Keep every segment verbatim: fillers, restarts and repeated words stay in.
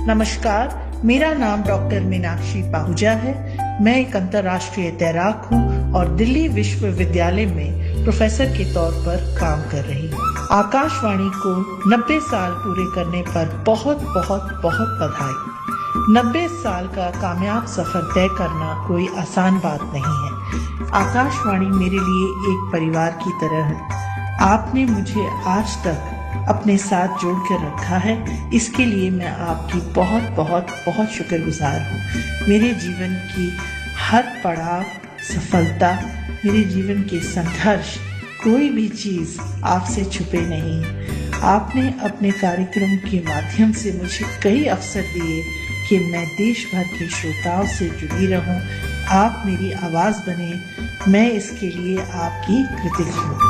नमस्कार, मेरा नाम डॉक्टर मीनाक्षी पाहुजा है। मैं एक अंतर्राष्ट्रीय तैराक हूँ और दिल्ली विश्वविद्यालय में प्रोफेसर के तौर पर काम कर रही हूँ। आकाशवाणी को नब्बे साल पूरे करने पर बहुत बहुत बहुत बधाई। नब्बे साल का कामयाब सफर तय करना कोई आसान बात नहीं है। आकाशवाणी मेरे लिए एक परिवार की तरह है। आपने मुझे आज तक अपने साथ जोड़ कर रखा है, इसके लिए मैं आपकी बहुत बहुत बहुत शुक्रगुजार हूँ। मेरे जीवन की हर पड़ाव, सफलता, मेरे जीवन के संघर्ष, कोई भी चीज आपसे छुपे नहीं है। आपने अपने कार्यक्रम के माध्यम से मुझे कई अवसर दिए कि मैं देश भर के श्रोताओं से जुड़ी रहूं। आप मेरी आवाज बने, मैं इसके लिए आपकी कृतज्ञ हूँ।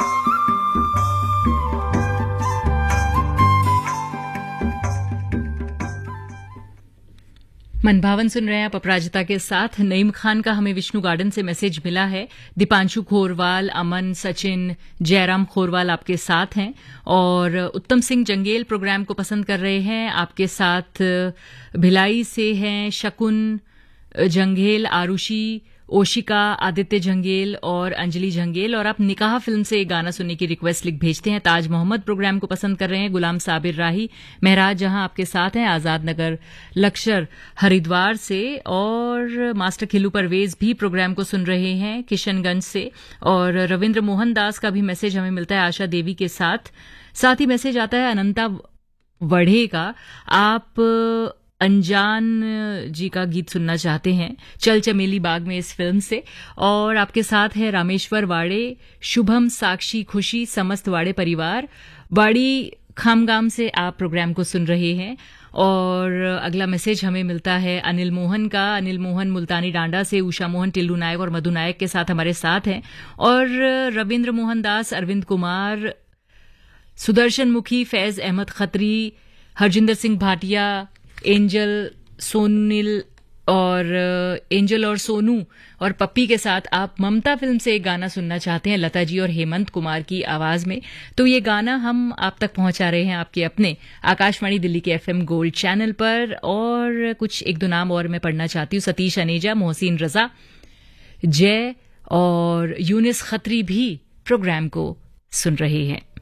मनभावन सुन रहे हैं आप अपराजिता के साथ। नईम खान का हमें विष्णु गार्डन से मैसेज मिला है। दीपांशु खोरवाल, अमन, सचिन, जयराम खोरवाल आपके साथ हैं और उत्तम सिंह जंगेल प्रोग्राम को पसंद कर रहे हैं। आपके साथ भिलाई से हैं शकुन जंगेल, आरुषि, ओशिका, आदित्य जंगेल और अंजलि जंगेल। और आप निकाह फिल्म से एक गाना सुनने की रिक्वेस्ट लिख भेजते हैं। ताज मोहम्मद प्रोग्राम को पसंद कर रहे हैं। गुलाम साबिर राही महराज जहां आपके साथ हैं, आजाद नगर लक्ष्यर हरिद्वार से। और मास्टर खिलू परवेज भी प्रोग्राम को सुन रहे हैं किशनगंज से। और रविंद्र मोहन दास का भी मैसेज हमें मिलता है आशा देवी के साथ। साथ ही मैसेज आता है अनंता वढ़े का। आप अनजान जी का गीत सुनना चाहते हैं चल चमेली बाग में इस फिल्म से। और आपके साथ है रामेश्वर वाड़े, शुभम, साक्षी, खुशी, समस्त वाड़े परिवार। वाड़ी खामगाम से आप प्रोग्राम को सुन रहे हैं। और अगला मैसेज हमें मिलता है अनिल मोहन का। अनिल मोहन मुल्तानी डांडा से। उषा मोहन, टिल्लू नायक और मधु नायक के साथ हमारे साथ हैं। और रविंद्र मोहन दास, अरविंद कुमार, सुदर्शन मुखी, फैज अहमद खत्री, हरजिंदर सिंह भाटिया, एंजल सोनिल और एंजल और सोनू और पप्पी के साथ आप ममता फिल्म से एक गाना सुनना चाहते हैं लता जी और हेमंत कुमार की आवाज में। तो ये गाना हम आप तक पहुंचा रहे हैं आपके अपने आकाशवाणी दिल्ली के एफएम गोल्ड चैनल पर। और कुछ एक दो नाम और मैं पढ़ना चाहती हूँ। सतीश अनेजा, मोहसिन रजा, जय और यूनिस खत्री भी प्रोग्राम को सुन रहे हैं।